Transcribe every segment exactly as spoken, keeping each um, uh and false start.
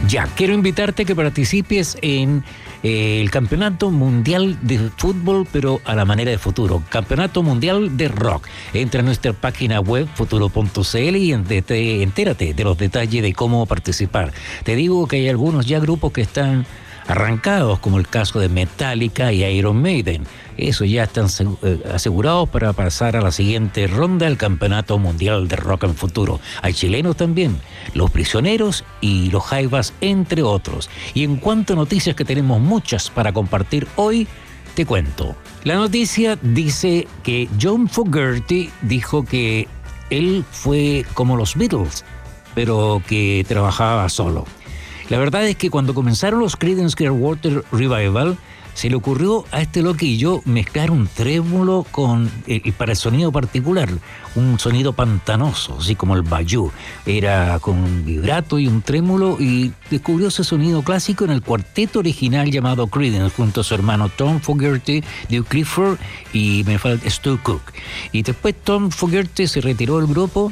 Ya, quiero invitarte a que participes en eh, el Campeonato Mundial de Fútbol, pero a la manera de futuro. Campeonato Mundial de Rock. Entra a nuestra página web futuro punto c l y entérate de los detalles de cómo participar. Te digo que hay algunos ya grupos que están arrancados, como el caso de Metallica y Iron Maiden. Eso ya están asegurados para pasar a la siguiente ronda del Campeonato Mundial de Rock en futuro. Hay chilenos también, Los Prisioneros y Los Jaivas, entre otros. Y en cuanto a noticias, que tenemos muchas para compartir hoy, te cuento. La noticia dice que John Fogerty dijo que él fue como los Beatles, pero que trabajaba solo. La verdad es que cuando comenzaron los Creedence Clearwater Revival, se le ocurrió a este loquillo mezclar un trémulo con, eh, para el sonido particular, un sonido pantanoso, así como el bayou. Era con un vibrato y un trémulo, y descubrió ese sonido clásico en el cuarteto original llamado Creedence, junto a su hermano Tom Fogerty, Duke Clifford y me falta Stu Cook. Y después Tom Fogerty se retiró del grupo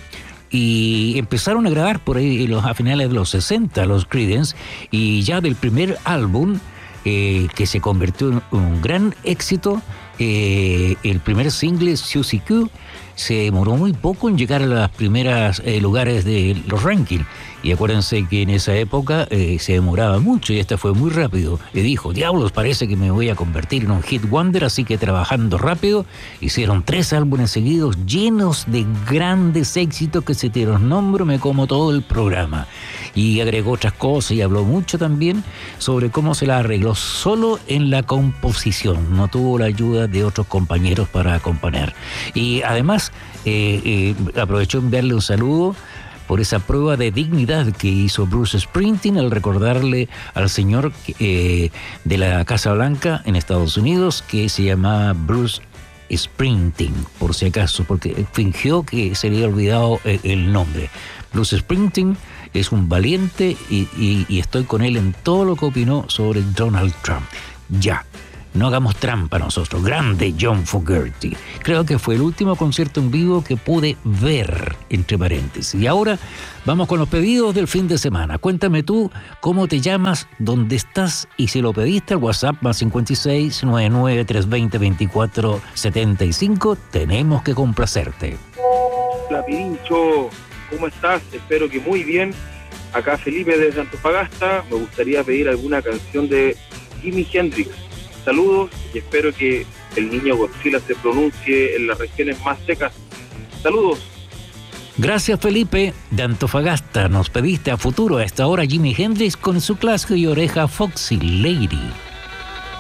y empezaron a grabar por ahí a finales de los sesenta los Creedence, y ya del primer álbum, eh, que se convirtió en un gran éxito, eh, el primer single, Susie Q, se demoró muy poco en llegar a los primeros eh, lugares de los rankings. Y acuérdense que en esa época eh, se demoraba mucho, y esta fue muy rápido. Le dijo, diablos, parece que me voy a convertir en un hit wonder, así que trabajando rápido, hicieron tres álbumes seguidos llenos de grandes éxitos que si te los nombro me como todo el programa. Y agregó otras cosas y habló mucho también sobre cómo se la arregló solo en la composición. No tuvo la ayuda de otros compañeros para componer. Y además eh, eh, aprovechó enviarle un saludo por esa prueba de dignidad que hizo Bruce Springsteen al recordarle al señor eh, de la Casa Blanca en Estados Unidos, que se llamaba Bruce Springsteen, por si acaso, porque fingió que se le había olvidado el, el nombre. Bruce Springsteen es un valiente y, y, y estoy con él en todo lo que opinó sobre Donald Trump. Ya. No hagamos trampa nosotros. Grande John Fogerty. Creo que fue el último concierto en vivo que pude ver, entre paréntesis. Y ahora vamos con los pedidos del fin de semana. Cuéntame tú cómo te llamas, dónde estás, y si lo pediste al WhatsApp más cinco seis, nueve nueve, tres dos cero, veinticuatro setenta y cinco, tenemos que complacerte. Hola Pirincho, ¿cómo estás? Espero que muy bien. Acá Felipe desde Antofagasta. Me gustaría pedir alguna canción de Jimi Hendrix. Saludos y espero que el niño Godzilla se pronuncie en las regiones más secas. Saludos. Gracias, Felipe de Antofagasta. Nos pediste a futuro a esta hora Jimi Hendrix con su clásico y oreja Foxy Lady.